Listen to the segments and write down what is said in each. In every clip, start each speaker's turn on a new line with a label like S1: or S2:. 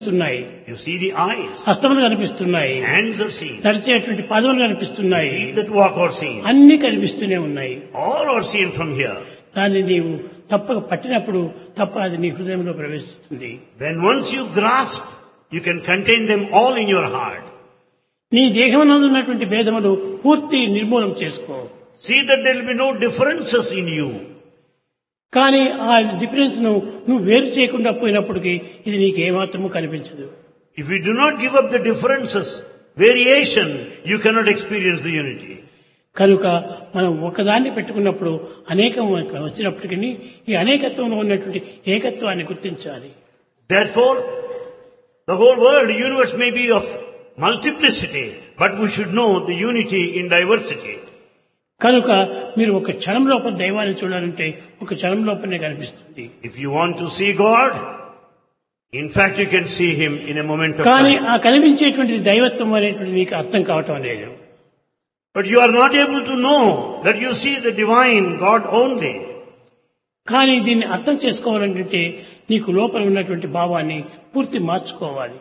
S1: ఉన్నాయి,
S2: You see the eyes,
S1: హస్తములు కనిపిస్తున్నాయి,
S2: hands are seen,
S1: నడిచేటువంటి పాదములు కనిపిస్తున్నాయి,
S2: feet that walk are seen.
S1: అన్ని కనిపిస్తూనే ఉన్నాయి.
S2: All are seen from here.
S1: దాన్ని నీవు తప్పక పట్టినప్పుడు తప్ప అది నీ హృదయంలో ప్రవేశిస్తుంది.
S2: When once you grasp, you can contain them all in your heart.
S1: నీ దేహమునందు ఉన్నటువంటి భేదములు పూర్తి నిర్మూలన చేసుకో.
S2: See that there will be no differences in you.
S1: కానీ ఆ డిఫరెన్స్ ను నువ్వు వేరు చేయకుండా పోయినప్పటికీ ఇది నీకు ఏమాత్రము కనిపించదు.
S2: If you do not give up the differences, variation, you cannot experience the unity.
S1: కనుక మనం ఒకదాన్ని పెట్టుకున్నప్పుడు అనేకం వచ్చినప్పటికీ ఈ అనేకత్వంలో ఉన్నటువంటి ఏకత్వాన్ని గుర్తించాలి.
S2: Therefore, the whole world, the universe may be of multiplicity, but we should know the unity in diversity.
S1: కనుక మీరు ఒక క్షణం లోపల దైవాన్ని చూడాలంటే ఒక క్షణం లోపలనే కనిపిస్తుంది.
S2: If you want to see God, in fact you can see Him in a moment of
S1: కానీ
S2: time.
S1: ఆ కనిపించేటువంటి దైవత్వం అనేటువంటి మీకు అర్థం కావటం లేదు.
S2: But you are not able to know that you see the divine God only.
S1: కానీ దీన్ని అర్థం చేసుకోవాలంటే నీకు లోపల ఉన్నటువంటి భావాన్ని పూర్తి మార్చుకోవాలి.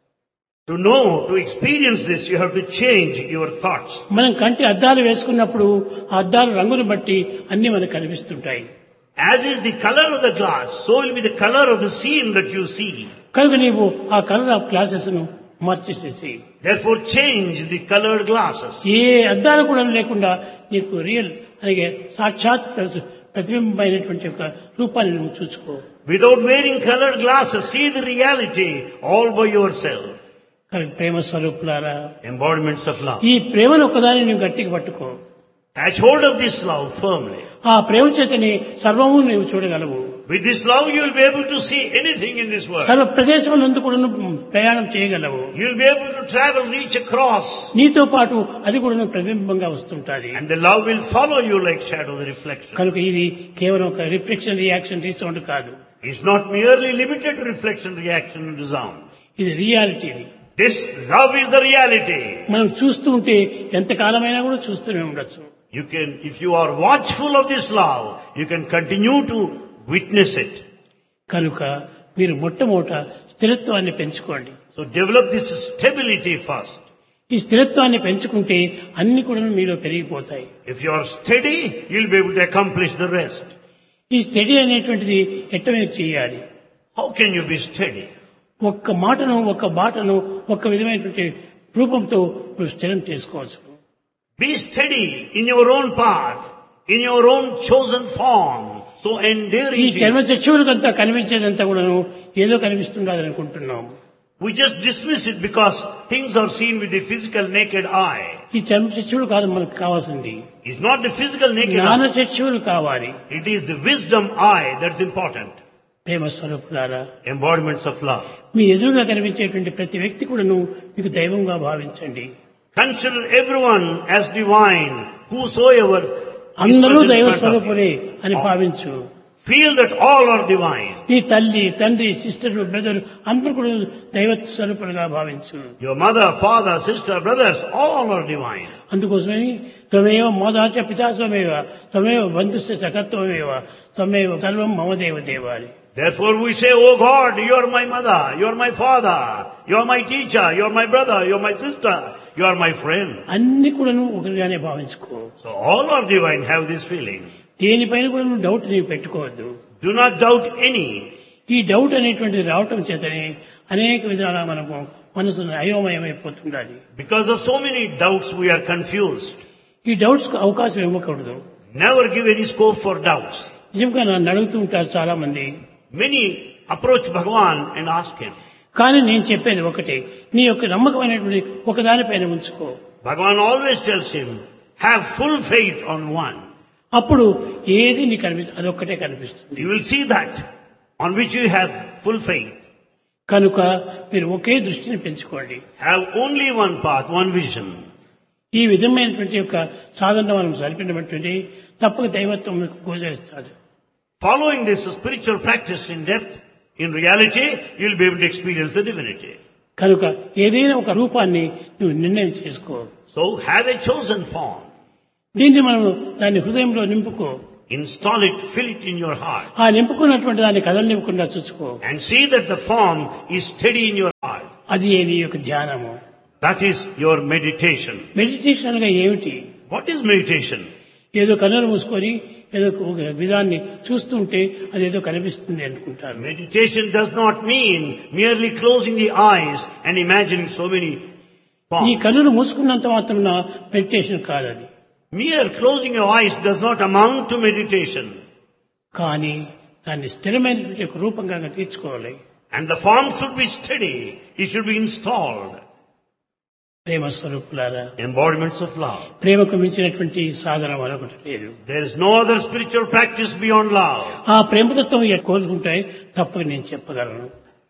S2: To know, to experience this, you have to change your thoughts.
S1: మనం కంటి అద్దాలు వేసుకున్నప్పుడు ఆ అద్దాల రంగును బట్టి అన్ని మనకు కనిపిస్తుంటాయి.
S2: As is the color of the glass, so will be the color of the scene that you see.
S1: కనుక నీవు ఆ కలర్ ఆఫ్ గ్లాసెస్ ను మార్చేసేసి
S2: Therefore change the colored glasses.
S1: ఏ అద్దాలు కూడా లేకుండా నీకు రియల్ అలాగే సాక్షాత్ ప్రతిబింబమైనటువంటి ఒక రూపాన్ని నువ్వు చూసుకో.
S2: Without wearing colored glasses, see the reality all by yourself.
S1: ప్రేమ స్వరూపులారా,
S2: Embodiments of love.
S1: ఈ ప్రేమను ఒక్కదాన్ని నువ్వు గట్టిగా పట్టుకో.
S2: Catch hold of this love firmly.
S1: ఆ ప్రేమ చేతని సర్వము నువ్వు చూడగలవు.
S2: With this love you will be able to see anything in this world.
S1: సర్వ ప్రదేశములందు కూడా ప్రయాణం చేయగలవు.
S2: You will be able to travel, reach across.
S1: నీతో పాటు అది కూడా ప్రతిబింబంగా వస్తుంటాది.
S2: And the love will follow you like shadow, the reflection.
S1: కనుక ఇది కేవలం ఒక రిఫ్లెక్షన్ రియాక్షన్ రీసౌండ్ కాదు.
S2: It's not merely limited to reflection, reaction and resound.
S1: ఇది రియాలిటీ. ఇది
S2: This love is the reality.
S1: మనం చూస్తూ ఉంటే ఎంతకాలమైనా కూడా చూస్తూనే ఉండొచ్చు.
S2: You can, if you are watchful of this love, you can continue to witness it.
S1: కనుక మీరు మొట్టమొదట స్థిరత్వాన్ని పెంచుకోండి.
S2: So develop this stability first.
S1: ఈ స్థిరత్వాన్ని పెంచుకుంటే అన్ని కూడా మీలో పెరిగిపోతాయి.
S2: If you are steady, you'll be able to accomplish the rest.
S1: ఈ స్టడీ అనేటువంటిది ఎట్ట మీరు చేయాలి?
S2: How can you be steady?
S1: ఒక్క మాటను ఒక్క బాటను ఒక్క విధమైనటువంటి రూపంతో మీరు స్థిరం చేసుకోవచ్చు.
S2: Be steady in your own path, in your own chosen form. So
S1: ఈ
S2: enduring.
S1: చర్మ చక్షువులకంతా కనిపించేదంతా కూడాను ఏదో కనిపిస్తుండదు అనుకుంటున్నాం.
S2: We just dismiss it because things are seen with the physical naked eye.
S1: ఈ చర్మ చక్షువులు కాదు మనకు కావాల్సింది.
S2: It's not the physical naked
S1: జ్ఞాన
S2: eye.
S1: చక్షువులు కావాలి.
S2: It is the wisdom eye that's important.
S1: ప్రేమ స్వరూపులారా,
S2: Embodiments of love.
S1: మీ ఎదురుగా కనిపించేటువంటి ప్రతి వ్యక్తి కూడాను మీకు దైవంగా భావించండి.
S2: Consider everyone as divine, whosoever is
S1: అందరూ
S2: present in
S1: దైవ
S2: front of you.
S1: స్వరూపులే అని భావించు.
S2: Feel that all are divine.
S1: నీ తల్లి తండ్రి సిస్టర్ బ్రదర్ అందరూ కూడా దైవ స్వరూపులుగా భావించు.
S2: Your mother, father, sister, brothers, all are divine.
S1: అందుకోసమని త్వమేవ మోదాచ పితాస్వమేవ త్వమేవ బంధుశ్చ సఖత్వమేవ త్వమేవ సర్వం మమ దేవ దేవాలి.
S2: Therefore we say, Oh God, you are my mother, you are my father, you are my teacher, you are my brother, you are my sister, you are my friend.
S1: అన్ని కూడాను ఒకరిగానే భావించుకో.
S2: So all are divine, have this feeling.
S1: దేనిపైన కూడా నువ్వు doubt నీవు పెట్టుకోవద్దు.
S2: Do not doubt any.
S1: ఈ doubt అనేటువంటిది రావటం చేతనే అనేక విధాలా మనకు మనసు అయోమయమైపోతుండాలి.
S2: Because of so many doubts we are confused.
S1: ఈ డౌట్స్ కు అవకాశం ఇవ్వకూడదు.
S2: Never give any scope for doubts.
S1: నిజంగా నన్ను అడుగుతూ ఉంటారు చాలా మంది.
S2: Many approach Bhagavan and ask him.
S1: కానీ నేను చెప్పేది ఒకటే, నీ యొక్క నమ్మకమైనటువంటి ఒకదానిపైన ఉంచుకో.
S2: Bhagavan always tells him, have full faith on one.
S1: అప్పుడు ఏది నీ అదొక్కటే కనిపిస్తుంది.
S2: You will see that on which you have full faith.
S1: కనుక మీరు ఒకే దృష్టిని పెంచుకోండి.
S2: Have only one path, one vision.
S1: ఈ విధమైనటువంటి యొక్క సాధన మనం జరిపినటువంటి తప్పక దైవత్వం మీకు గోచరిస్తాడు.
S2: Following this spiritual practice in depth, in reality, you will be able to experience the divinity.
S1: కనుక ఏదైనా ఒక రూపాన్ని నువ్వు నిర్ణయం చేసుకో.
S2: So have a chosen form.
S1: దీన్ని మనం దాన్ని హృదయంలో నింపుకో.
S2: Install it, fill it in your heart.
S1: ఆ నింపుకున్నటువంటి దాన్ని కదలనివ్వకుండా చూసుకో.
S2: And see that the form is steady in your
S1: అది నీ యొక్క ధ్యానము.
S2: That is your meditation.
S1: Meditation అనగా ఏమిటి?
S2: What is meditation?
S1: ఏదో కన్నులు మూసుకొని ఏదో ఒక విధాన్ని చూస్తుంటే అదేదో కనిపిస్తుంది అనుకుంటారు.
S2: Meditation does not mean merely closing the eyes and imagining so many forms.
S1: ఈ కన్నులు మూసుకున్నంత మాత్రం మెడిటేషన్ కాదు అది.
S2: Mere closing your eyes does not amount to meditation.
S1: కానీ దాన్ని స్థిరమైనటువంటి ఒక రూపంగా తీర్చుకోవాలి.
S2: And the form should be steady. It should be installed.
S1: ప్రేమ స్వరూపులారా,
S2: Embodiments of love.
S1: ప్రేమకు మించినటువంటి సాధన మరొకటి లేదు.
S2: There is no other spiritual practice beyond love.
S1: ఆ ప్రేమతత్వం కోరుకుంటే తప్పక నేను చెప్పగలను.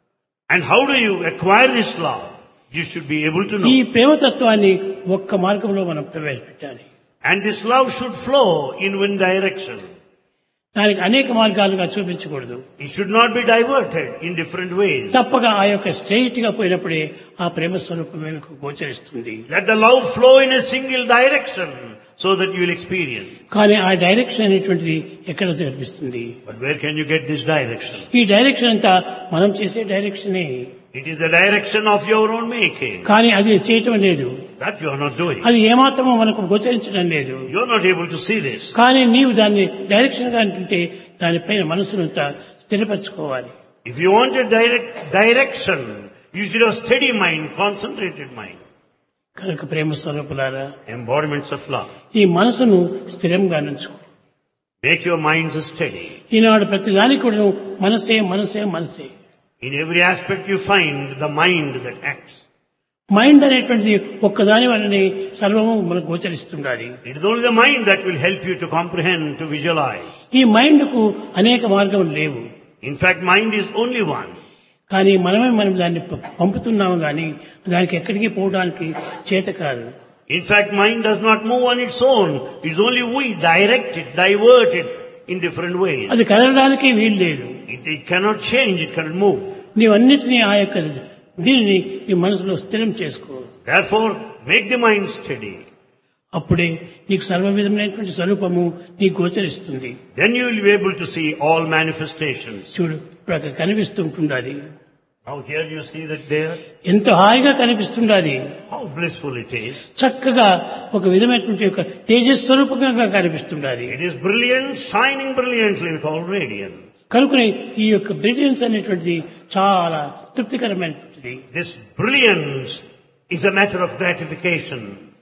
S2: And how do you acquire this love? You should be able to
S1: ఈ
S2: know.
S1: ప్రేమతత్వాన్ని ఒక్క మార్గంలో మనం ప్రవేశపెట్టాలి.
S2: And this love should flow in one direction.
S1: దానికి అనేక మార్గాలుగా చూపించకూడదు.
S2: It should not be diverted in different ways.
S1: తప్పక ఆ యొక్క స్ట్రైట్ గా పోయినప్పుడే ఆ ప్రేమ స్వరూపం మీకు గోచరిస్తుంది.
S2: Let the love flow in a single direction so that you will experience.
S1: కానీ ఆ డైరెక్షన్ అనేటువంటిది ఎక్కడ కనిపిస్తుంది?
S2: But where can you get this direction?
S1: ఈ డైరెక్షన్ అంతా మనం చేసే డైరెక్షనే.
S2: It is the direction of your own making.
S1: కానీ అది చేయటం లేదు.
S2: That you are not doing.
S1: అది ఏమాత్రమో మనకు గోచరించడం లేదు.
S2: You are not able to see this.
S1: కానీ నీవు దాన్ని డైరెక్షన్ గా అంటుంటే దానిపైన మనసును స్థిరపరచుకోవాలి.
S2: If you want a direction, you should have steady mind, concentrated mind.
S1: కనుక ప్రేమ స్వరూపులారా,
S2: Embodiments of love.
S1: ఈ మనసును స్థిరంగా నుంచుకో.
S2: Make your minds steady.
S1: ఈనాడు ప్రతి దానికి కూడా మనసే మనసే మనసే.
S2: In every aspect you find the mind that acts.
S1: Mind అనేటువంటిది ఒక్కదాని వల్లనే సర్వము మనకు గోచరిస్తుండాలి.
S2: It is only the mind that will help you to comprehend, to visualize.
S1: ఈ మైండ్ కు అనేక మార్గములు లేవు.
S2: In fact, mind is only one.
S1: కానీ మనం దాన్ని పంపుతున్నాము కానీ దానికి ఎక్కడికి పోవడానికి చేత కాదు.
S2: In fact, mind does not move on its own. It is only we direct it, divert it in different ways.
S1: అది కదలడానికి వీలు లేదు.
S2: It cannot change, it cannot move.
S1: నీవన్నిటినీ ఆ యొక్క దీనిని నీ మనసులో స్థిరం చేసుకో.
S2: Therefore, make the mind steady.
S1: అప్పుడే నీకు సర్వ విధమైనటువంటి స్వరూపము నీకు గోచరిస్తుంది.
S2: Then you will be able to see all manifestations.
S1: చూడు, ఇప్పుడు అక్కడ కనిపిస్తుంటుండాలి.
S2: Now here you see that there,
S1: ఎంత హాయిగా కనిపిస్తుండాలి.
S2: how blissful it is.
S1: చక్కగా ఒక విధమైనటువంటి ఒక తేజస్వరూపంగా కనిపిస్తుండాలి.
S2: It is brilliant, shining brilliantly with all radiance.
S1: కనుకనే ఈ యొక్క బ్రిలియన్స్ అనేటువంటిది చాలా తృప్తికరమైనటువంటిది.
S2: This brilliance is a matter of gratification.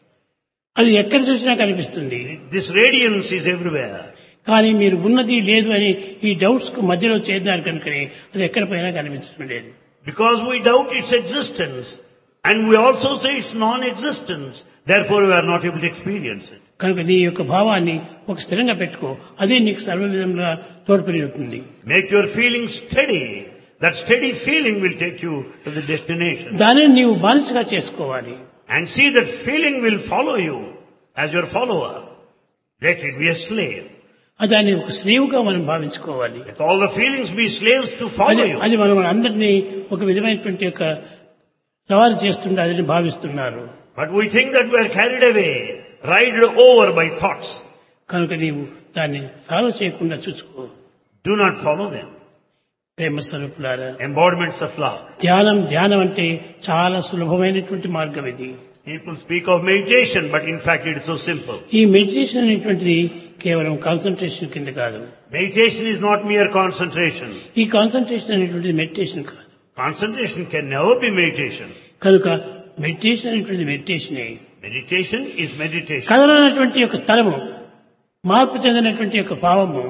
S1: అది ఎక్కడ చూసినా కనిపిస్తుంది.
S2: This radiance is everywhere.
S1: కానీ మీరు ఉన్నది లేదు అని ఈ డౌట్స్ కు మధ్యలో చేరినారు కనుకనే అది ఎక్కడ పోయినా కనిపించడం లేదు.
S2: Because we doubt its existence and we also say its non-existence, therefore we are not able to experience it.
S1: కనుక నీ యొక్క భావాన్ని ఒక స్థిరంగా పెట్టుకో. అదే నీకు సర్వ విధంగా తోడ్పడి ఉంటుంది.
S2: Make your feeling steady. That steady feeling will take you to the destination.
S1: దానిని నీవు బానిసగా చేసుకోవాలి.
S2: And see that feeling will follow you as your follower. Let it be a slave.
S1: దాన్ని ఒక స్లేవ్గా మనం భావించుకోవాలి.
S2: Let all the feelings be slaves to follow you.
S1: అది మనం అందరినీ ఒక విధమైనటువంటి యొక్క సవాలు చేస్తుండాలని భావిస్తున్నారు.
S2: But we think that we are carried away, ridden over by thoughts.
S1: కనుక నీవు దాన్ని ఫాలో చేయకుండా చూసుకో.
S2: Do not follow them.
S1: ప్రేమ స్వరూపులారా,
S2: Embodiments of love.
S1: ధ్యానం అంటే చాలా సులభమైనటువంటి మార్గం ఇది.
S2: People speak of meditation, but in fact it is so simple.
S1: ఈ మెడిటేషన్ అనేటువంటిది కేవలం కాన్సన్ట్రేషన్ కింద కాదు.
S2: Meditation is not mere concentration.
S1: ఈ కాన్సన్ట్రేషన్ అనేటువంటిది మెడిటేషన్ కాదు.
S2: Concentration can never be meditation.
S1: కనుక మెడిటేషన్ అనేటువంటిది మెడిటేషనే.
S2: Meditation is meditation.
S1: కదలనటువంటి యొక్క స్థలము, మార్పు చెందినటువంటి యొక్క భావము,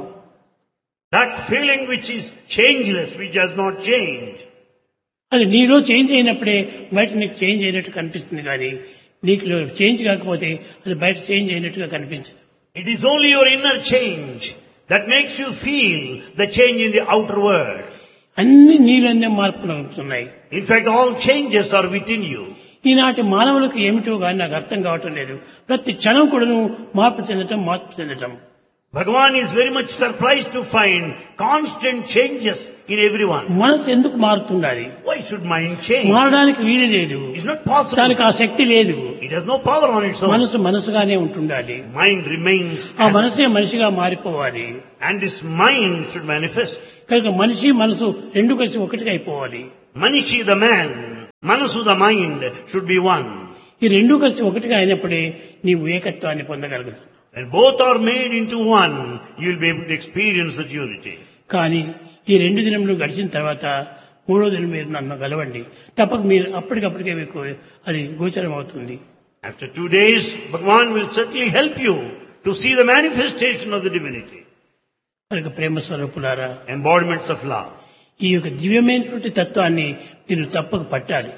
S2: That feeling which is changeless, which does not change.
S1: అది నీలో చేంజ్ అయినప్పుడే బయట నీకు చేంజ్ అయినట్టు కనిపిస్తుంది. కానీ నీకు చేంజ్ కాకపోతే అది బయట చేంజ్ అయినట్టుగా కనిపించదు.
S2: It is only your inner change that makes you feel the change in the outer world.
S1: అన్ని నీలోనే మార్పులు అవుతున్నాయి.
S2: In fact, all changes are within you.
S1: ఈనాటి మానవులకు ఏమిటో కానీ నాకు అర్థం కావటం లేదు. ప్రతి క్షణం కూడాను మార్పు చెందటం.
S2: Bhagavan is very much surprised to find constant changes in everyone.
S1: మనసు ఎందుకు మారుతుండాలి?
S2: Why should mind change?
S1: మారడానికి వీలు లేదు.
S2: It's not possible.
S1: దానికి ఆ శక్తి లేదు.
S2: It has no power on its own.
S1: మనసుగానే ఉంటుండాలి.
S2: Mind remains.
S1: ఆ మనసే మనిషిగా మారిపోవాలి.
S2: And this mind should manifest.
S1: కనుక మనసు రెండు కలిసి ఒకటిగా అయిపోవాలి.
S2: Manishi, the man, Manasu, the mind, should be one.
S1: ఈ రెండూ కలిసి ఒకటిగా అయినప్పుడే నీవు ఏకత్వాన్ని పొందగలుగుతావు.
S2: When both are made into one, you will be able to experience that unity.
S1: కానీ ఈ 2 దినములు గడిచిన తర్వాత 3వ దినం మీరు నన్ను గలవండి, తప్పక మీరు అప్పటికప్పటికే మీకు అది గోచరం అవుతుంది.
S2: After 2 days, Bhagavan will certainly help you to see the manifestation of the divinity.
S1: కనుక ప్రేమ స్వరూపులారా,
S2: Embodiments of love.
S1: ఈ యొక్క దివ్యమైనటువంటి తత్వాన్ని మీరు తప్పక పట్టాలి.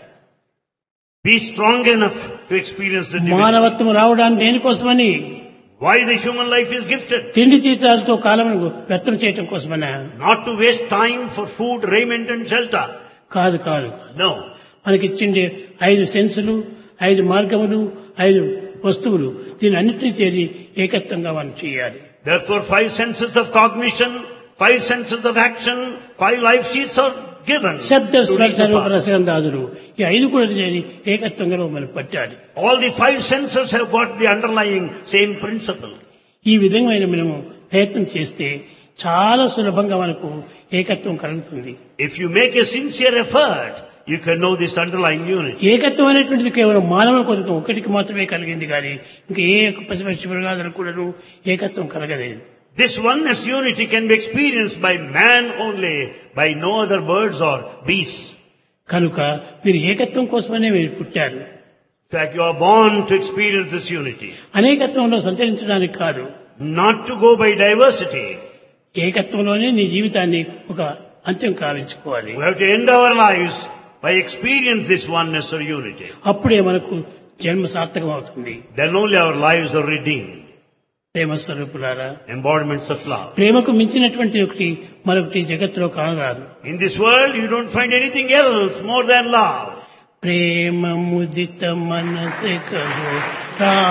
S2: Be strong enough to experience the divinity.
S1: మానవత్వం రావడానికి దేనికోసమని?
S2: Why the human life is gifted?
S1: తిండి తీర్థాలతో కాలమును వ్యర్థం చేయటం కోసమనా?
S2: Not to waste time for food, raiment and shelter.
S1: కాదు కాదు.
S2: No.
S1: మనకిచ్చిండే 5 సెన్సులు, 5 మార్గములు, 5 వస్తువులు, దీని అన్నింటినీ చేరి ఏకత్వంగా మనం చేయాలి.
S2: Therefore 5 senses of cognition, 5 senses of action, 5 life sheets are given.
S1: శబ్ద
S2: to
S1: స్పర్శ
S2: reach the
S1: రూప
S2: path.
S1: రసగంధాదులు, ఈ 5 కూడా చేరి ఏకత్వంగా మనం పట్టాలి.
S2: All the 5 senses have got the underlying same principle.
S1: ఈ విధమైన మనము ప్రయత్నం చేస్తే చాలా సులభంగా మనకు ఏకత్వం కలుగుతుంది.
S2: If you make a sincere effort, you can know this underlying unity.
S1: ఏకత్వం అనేటువంటిది కేవలం మానవుల కొరకు ఒకటికి మాత్రమే కలిగింది కానీ ఇంకా ఏ పశుపక్షి మృగాదులకు కూడాను ఏకత్వం కలగలేదు.
S2: This oneness unity can be experienced by man only, by no other birds or beasts.
S1: కనుక మీరు ఏకత్వం కోసమనే మీరు పుట్టారు.
S2: In fact, you are born to experience this unity.
S1: అనేకత్వంలో సంచరించడానికి కాదు,
S2: Not to go by diversity.
S1: ఏకత్వంలోనే నీ జీవితాన్ని ఒక అంత్యం కావించుకోవాలి.
S2: We have to end our lives by experience this oneness or unity.
S1: అప్పుడే మనకు జన్మ సార్థకం అవుతుంది.
S2: Then only our lives are redeemed.
S1: ప్రేమ స్వరూపులారా,
S2: Embodiments of love.
S1: ప్రేమకు మించినటువంటి ఒకటి మరొకటి జగత్తులో కానరాదు.
S2: In this world, you don't find anything else more than love.
S1: ప్రేమ ముదిత మనసే కహో